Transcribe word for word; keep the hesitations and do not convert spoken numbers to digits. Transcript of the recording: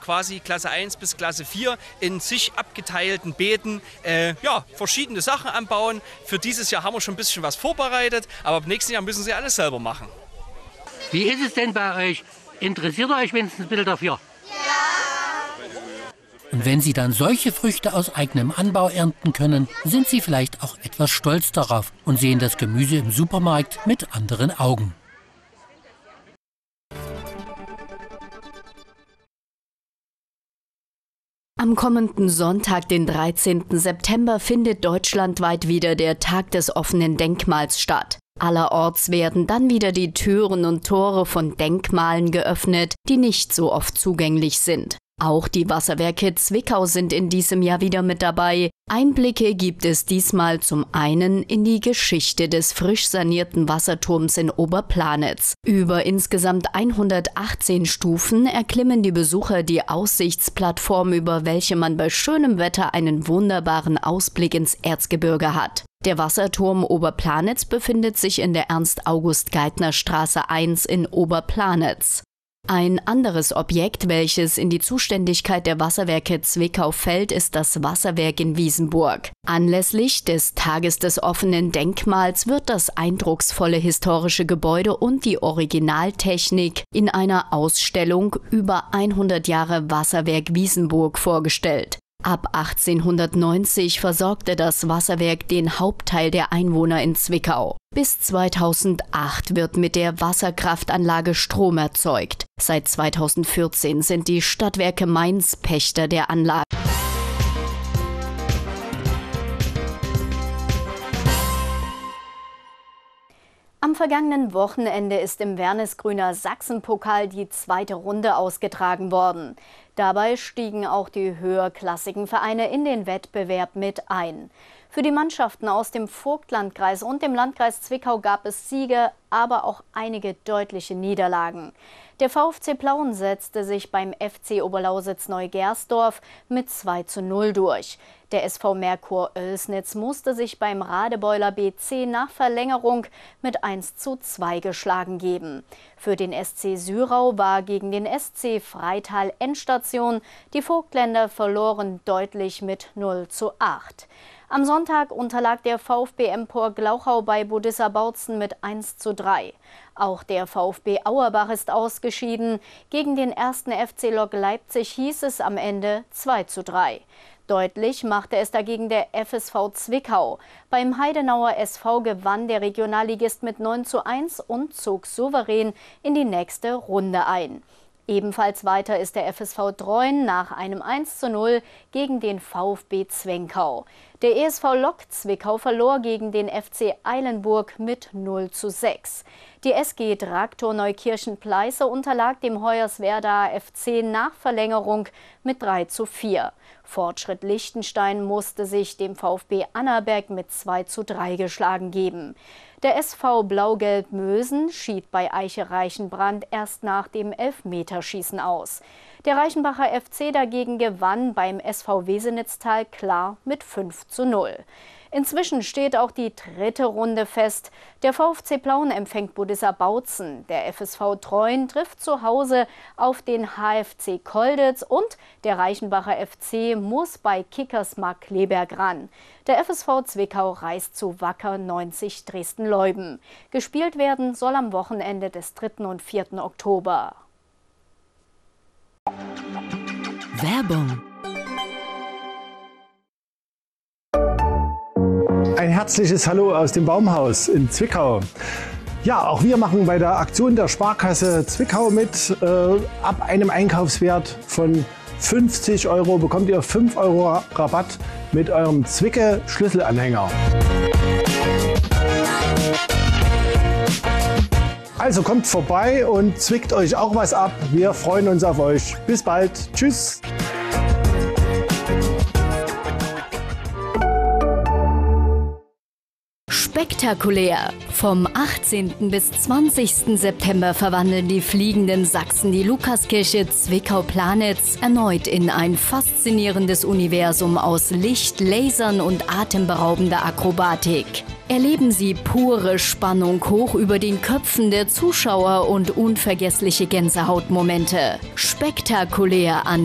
quasi Klasse eins bis Klasse vier in sich abgeteilten Beeten äh, ja, verschiedene Sachen anbauen. Für dieses Jahr haben wir schon ein bisschen was vorbereitet, aber ab nächsten Jahr müssen sie alles selber machen. Wie ist es denn bei euch? Interessiert ihr euch wenigstens ein bisschen dafür? Und wenn Sie dann solche Früchte aus eigenem Anbau ernten können, sind Sie vielleicht auch etwas stolz darauf und sehen das Gemüse im Supermarkt mit anderen Augen. Am kommenden Sonntag, den dreizehnten September, findet deutschlandweit wieder der Tag des offenen Denkmals statt. Allerorts werden dann wieder die Türen und Tore von Denkmalen geöffnet, die nicht so oft zugänglich sind. Auch die Wasserwerke Zwickau sind in diesem Jahr wieder mit dabei. Einblicke gibt es diesmal zum einen in die Geschichte des frisch sanierten Wasserturms in Oberplanitz. Über insgesamt hundertachtzehn Stufen erklimmen die Besucher die Aussichtsplattform, über welche man bei schönem Wetter einen wunderbaren Ausblick ins Erzgebirge hat. Der Wasserturm Oberplanitz befindet sich in der Ernst-August-Geithner-Straße eins in Oberplanitz. Ein anderes Objekt, welches in die Zuständigkeit der Wasserwerke Zwickau fällt, ist das Wasserwerk in Wiesenburg. Anlässlich des Tages des offenen Denkmals wird das eindrucksvolle historische Gebäude und die Originaltechnik in einer Ausstellung über hundert Jahre Wasserwerk Wiesenburg vorgestellt. Ab achtzehnhundertneunzig versorgte das Wasserwerk den Hauptteil der Einwohner in Zwickau. Bis zweitausendacht wird mit der Wasserkraftanlage Strom erzeugt. Seit zweitausendvierzehn sind die Stadtwerke Mainz Pächter der Anlage. Am vergangenen Wochenende ist im Wernesgrüner Sachsenpokal die zweite Runde ausgetragen worden. Dabei stiegen auch die höherklassigen Vereine in den Wettbewerb mit ein. Für die Mannschaften aus dem Vogtlandkreis und dem Landkreis Zwickau gab es Siege, aber auch einige deutliche Niederlagen. Der VfC Plauen setzte sich beim F C Oberlausitz-Neugersdorf mit zwei zu null durch. Der S V Merkur Oelsnitz musste sich beim Radebeuler B C nach Verlängerung mit eins zu zwei geschlagen geben. Für den S C Syrau war gegen den S C Freital Endstation. Die Vogtländer verloren deutlich mit null zu acht. Am Sonntag unterlag der VfB Empor Glauchau bei Budissa Bautzen mit eins zu drei. Auch der VfB Auerbach ist ausgeschieden. Gegen den ersten F C Lok Leipzig hieß es am Ende zwei zu drei. Deutlich machte es dagegen der F S V Zwickau. Beim Heidenauer S V gewann der Regionalligist mit neun zu eins und zog souverän in die nächste Runde ein. Ebenfalls weiter ist der F S V Treuen nach einem eins zu null gegen den VfB Zwenkau. Der E S V Lok Zwickau verlor gegen den F C Eilenburg mit null zu sechs. Die S G Traktor Neukirchen-Pleiße unterlag dem Hoyerswerdaer F C nach Verlängerung mit drei zu vier. Fortschritt Liechtenstein musste sich dem VfB Annaberg mit zwei zu drei geschlagen geben. Der S V Blau-Gelb Mösen schied bei Eiche Reichenbrand erst nach dem Elfmeterschießen aus. Der Reichenbacher F C dagegen gewann beim S V Wesenitztal klar mit fünf zu null. Inzwischen steht auch die dritte Runde fest. Der VfC Plauen empfängt Budissa Bautzen. Der F S V Treuen trifft zu Hause auf den H F C Kolditz und der Reichenbacher F C muss bei Kickers Markkleeberg ran. Der F S V Zwickau reist zu Wacker neunzig Dresden-Leuden. Gespielt werden soll am Wochenende des dritten und vierten Oktober. Werbung. Ein herzliches Hallo aus dem Baumhaus in Zwickau. Ja, auch wir machen bei der Aktion der Sparkasse Zwickau mit. Äh, ab einem Einkaufswert von fünfzig Euro bekommt ihr fünf Euro Rabatt mit eurem Zwicke-Schlüsselanhänger. Also kommt vorbei und zwickt euch auch was ab. Wir freuen uns auf euch. Bis bald. Tschüss. Spektakulär! Vom achtzehnten bis zwanzigsten September verwandeln die fliegenden Sachsen die Lukaskirche Zwickau-Planitz erneut in ein faszinierendes Universum aus Licht, Lasern und atemberaubender Akrobatik. Erleben Sie pure Spannung hoch über den Köpfen der Zuschauer und unvergessliche Gänsehautmomente. Spektakulär an